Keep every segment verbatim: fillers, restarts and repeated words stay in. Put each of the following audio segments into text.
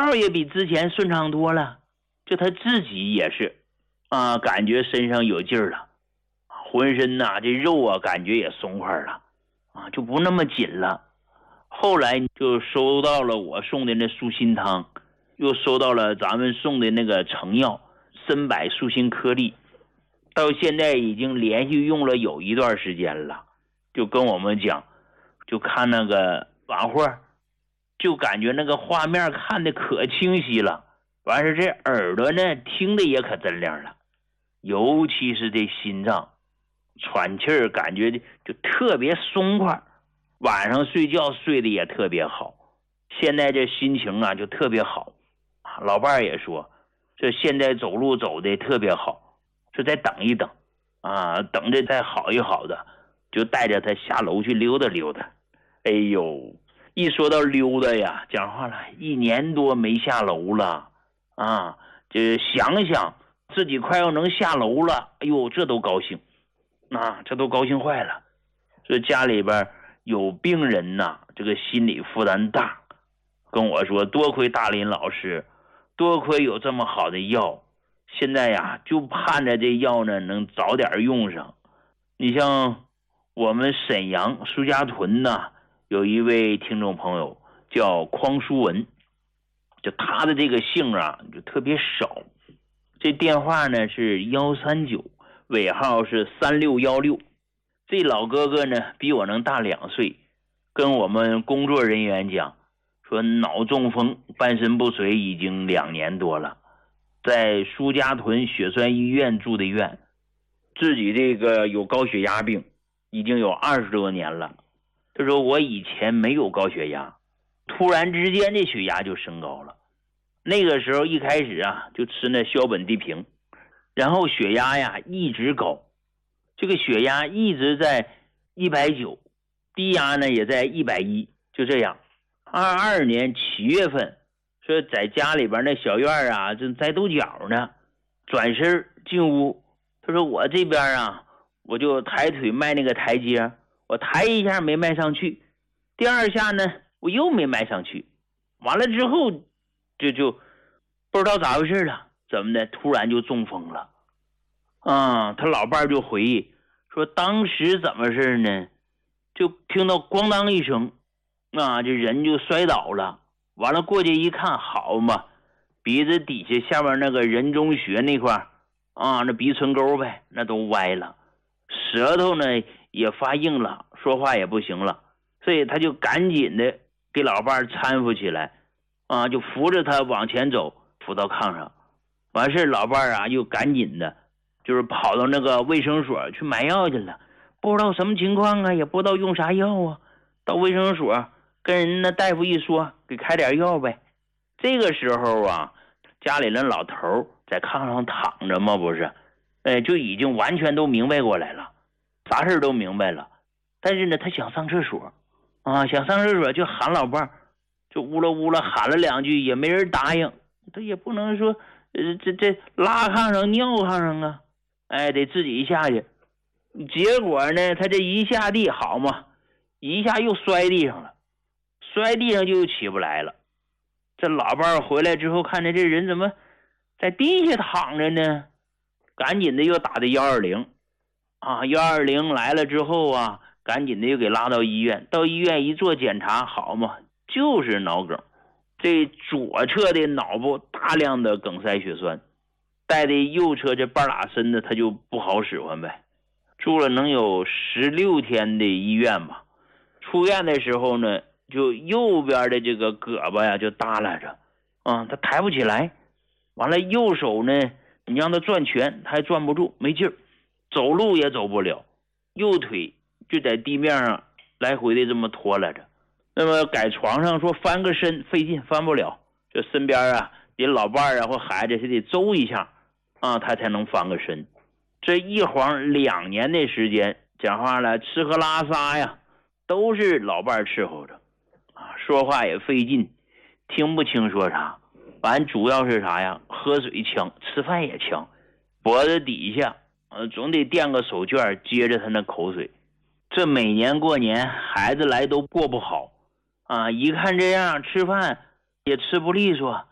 道也比之前顺畅多了，就他自己也是啊，感觉身上有劲儿了，浑身呐、啊、这肉啊感觉也松快了啊，就不那么紧了。后来就收到了我送的那舒心汤，又收到了咱们送的那个成药参柏舒心颗粒，到现在已经连续用了有一段时间了。就跟我们讲，就看那个晚会，就感觉那个画面看的可清晰了，完事这耳朵呢听的也可真亮了，尤其是这心脏喘气儿感觉就特别松快，晚上睡觉睡得也特别好，现在这心情啊就特别好。老伴儿也说这现在走路走的特别好，说再等一等啊，等着再好一好的，就带着他下楼去溜达溜达。哎呦，一说到溜达呀，讲话了，一年多没下楼了啊，这想想自己快要能下楼了，哎呦，这都高兴啊，这都高兴坏了。这家里边有病人呐，这个心理负担大，跟我说多亏大林老师，多亏有这么好的药，现在呀就盼着这药呢能早点用上。你像我们沈阳苏家屯呢，有一位听众朋友叫匡书文，就他的这个姓啊就特别少，这电话呢是幺三九，尾号是三六一六。这老哥哥呢比我能大两岁，跟我们工作人员讲说脑中风半身不遂已经两年多了，在苏家屯血栓医院住的院，自己这个有高血压病已经有二十多年了。他说我以前没有高血压，突然之间这血压就升高了，那个时候一开始啊就吃那硝苯地平，然后血压呀一直高，这个血压一直在一百九，低压呢也在一百一，就这样。二二年七月份，说在家里边那小院啊正在抖脚呢，转身进屋，他说我这边啊我就抬腿迈那个台阶，我抬一下没迈上去，第二下呢我又没迈上去，完了之后就就不知道咋回事了，怎么的突然就中风了啊。他老伴就回忆说当时怎么事呢，就听到咣当一声啊，这人就摔倒了，完了过去一看，好嘛，鼻子底下下面那个人中穴那块啊，那鼻唇沟呗那都歪了，舌头呢也发硬了，说话也不行了，所以他就赶紧的给老伴搀扶起来啊，就扶着他往前走，扶到炕上。完事老伴啊又赶紧的就是跑到那个卫生所去买药去了，不知道什么情况啊，也不知道用啥药啊，到卫生所跟人那大夫一说，给开点药呗。这个时候啊，家里那老头在炕上躺着嘛，不是，哎，就已经完全都明白过来了，啥事都明白了。但是呢，他想上厕所啊，想上厕所就喊老伴儿，就呜了呜了喊了两句，也没人答应。他也不能说，呃，这这拉炕上尿炕上啊，哎，得自己下去。结果呢，他这一下地好嘛，一下又摔地上了，摔地上就起不来了。这老伴儿回来之后，看着这人怎么在地下躺着呢，赶紧的又打的一二零啊，一二零来了之后啊，赶紧的又给拉到医院。到医院一做检查，好嘛，就是脑梗，这左侧的脑部大量的梗塞血栓，带的右侧这半拉身子他就不好使唤呗。住了能有十六天的医院吧，出院的时候呢，就右边的这个胳膊呀就耷拉着啊，他抬不起来。完了右手呢，你让他转拳他还转不住，没劲儿，走路也走不了，右腿就在地面上来回的这么拖拉着。那么改床上说翻个身费劲，翻不了，就身边啊你老伴啊或孩子是得周一下啊，他才能翻个身。这一晃两年的时间，讲话了吃喝拉撒呀都是老伴伺候着啊，说话也费劲，听不清说啥。完主要是啥呀，喝水呛，吃饭也呛，脖子底下呃总得垫个手绢接着他那口水。这每年过年孩子来都过不好啊，一看这样吃饭也吃不利索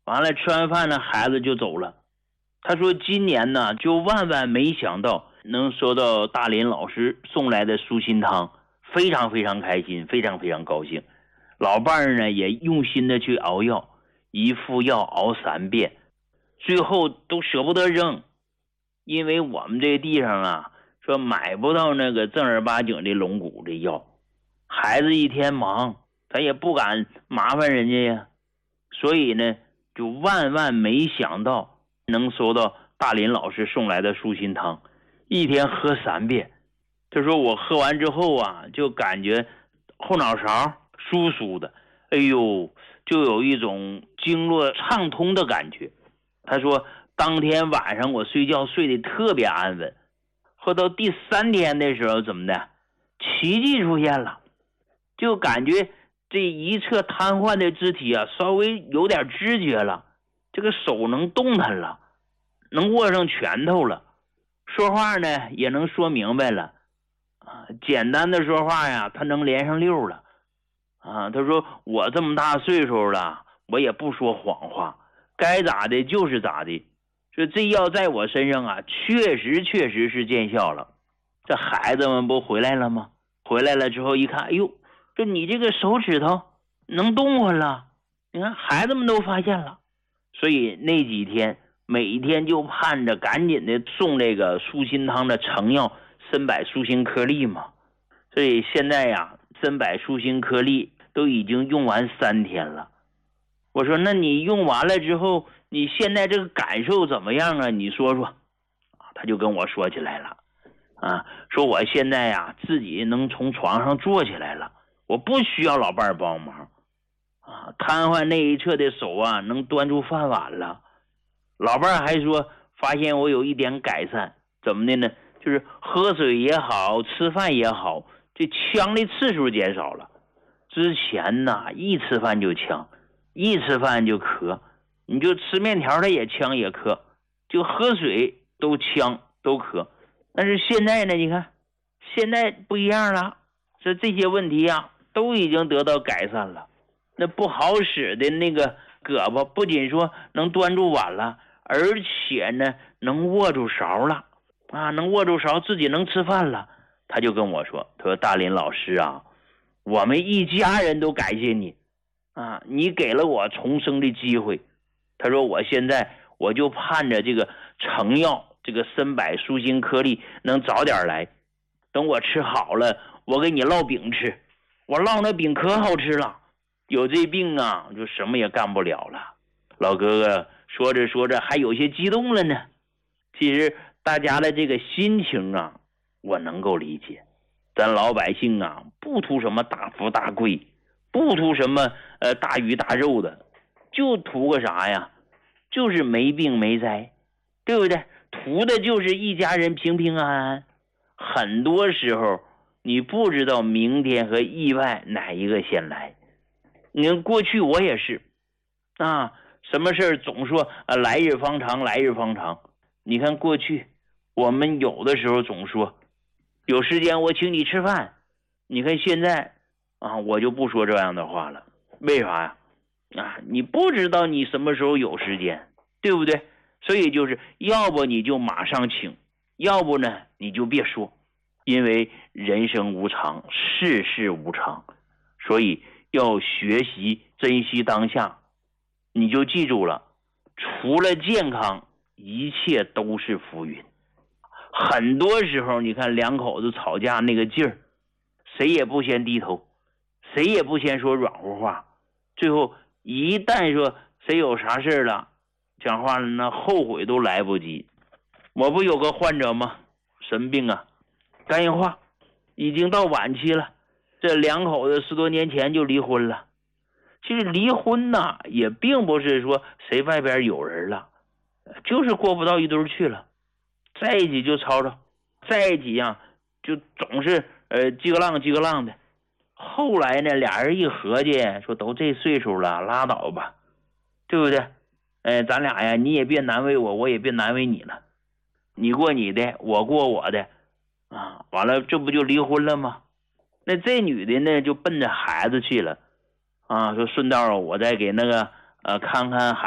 完了吃完饭呢，孩子就走了。他说今年呢，就万万没想到能收到大林老师送来的舒心汤，非常非常开心，非常非常高兴。老伴儿呢也用心的去熬药，一副药熬三遍，最后都舍不得扔，因为我们这地上啊，说买不到那个正儿八经的龙骨的药，孩子一天忙，他也不敢麻烦人家呀，所以呢，就万万没想到能收到大林老师送来的舒心汤，一天喝三遍。他说我喝完之后啊，就感觉后脑勺酥酥的，哎呦，就有一种经络畅通的感觉。他说当天晚上我睡觉睡得特别安稳，喝到第三天的时候怎么的，奇迹出现了，就感觉这一侧瘫痪的肢体啊稍微有点知觉了，这个手能动弹了，能握上拳头了，说话呢也能说明白了啊，简单的说话呀他能连上溜了啊。他说我这么大岁数了，我也不说谎话，该咋的就是咋的，说这药在我身上啊确实确实是见效了。这孩子们不回来了吗？回来了之后一看，哎呦，说你这个手指头能动弹了，你看孩子们都发现了。所以那几天每天就盼着赶紧的送这个舒心汤的成药参柏舒心颗粒嘛。所以现在呀，参柏舒心颗粒都已经用完三天了。我说那你用完了之后，你现在这个感受怎么样啊？你说说。他就跟我说起来了啊，说我现在呀自己能从床上坐起来了，我不需要老伴儿帮忙啊，瘫痪那一侧的手啊能端住饭碗了。老伴儿还说发现我有一点改善，怎么的呢？就是喝水也好，吃饭也好，这呛的次数减少了。之前呢一吃饭就呛，一吃饭就咳，你就吃面条他也呛也咳，就喝水都呛都咳。但是现在呢，你看现在不一样了，这这些问题啊都已经得到改善了。那不好使的那个胳膊不仅说能端住碗了，而且呢能握住勺了啊，能握住勺，自己能吃饭了。他就跟我说，他说大林老师啊，我们一家人都感谢你啊，你给了我重生的机会。他说我现在我就盼着这个成药这个参柏舒心颗粒能早点来，等我吃好了我给你烙饼吃，我烙那饼可好吃了，有这病啊就什么也干不了了。老哥哥说着说着还有些激动了呢。其实大家的这个心情啊我能够理解，咱老百姓啊不图什么大富大贵，不图什么呃大鱼大肉的，就图个啥呀，就是没病没灾，对不对？图的就是一家人平平安安。很多时候你不知道明天和意外哪一个先来。你看过去我也是啊，什么事总说啊来日方长来日方长。你看过去我们有的时候总说有时间我请你吃饭，你看现在啊我就不说这样的话了。为啥呀？啊你不知道你什么时候有时间，对不对？所以就是要不你就马上请，要不呢你就别说，因为人生无常，世事无常，所以要学习珍惜当下。你就记住了，除了健康一切都是浮云。很多时候你看两口子吵架那个劲儿，谁也不先低头，谁也不先说软乎话，最后一旦说谁有啥事了讲话了，那后悔都来不及。我不有个患者吗？神病啊，肝硬化，已经到晚期了，这两口子十多年前就离婚了。其实离婚呐也并不是说谁外边有人了，就是过不到一堆去了，在一起就吵吵，在一起呀、啊、就总是呃叽个浪叽个浪的。后来呢俩人一合计说都这岁数了拉倒吧，对不对？哎，咱俩呀你也别难为我，我也别难为你了，你过你的我过我的啊，完了这不就离婚了吗？那这女的呢就奔着孩子去了啊，说顺道我再给那个呃看看孩